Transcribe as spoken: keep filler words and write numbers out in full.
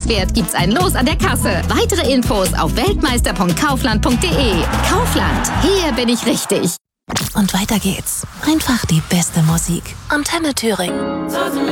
Wert gibt's ein Los an der Kasse. Weitere Infos auf weltmeister punkt kaufland punkt de. Kaufland, hier bin ich richtig. Und weiter geht's. Einfach die beste Musik. Antenne Thüringen.